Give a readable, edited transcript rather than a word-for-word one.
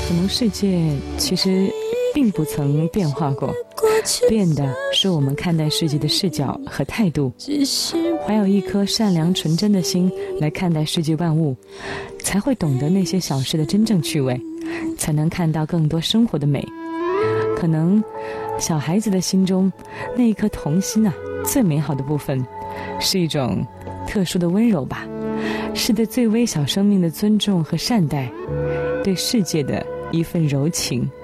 可能世界其实并不曾变化过，变的是我们看待世界的视角和态度。怀有一颗善良纯真的心来看待世界万物，才会懂得那些小事的真正趣味，才能看到更多生活的美。可能小孩子的心中那一颗童心啊，最美好的部分是一种特殊的温柔吧，是对最微小生命的尊重和善待，对世界的一份柔情。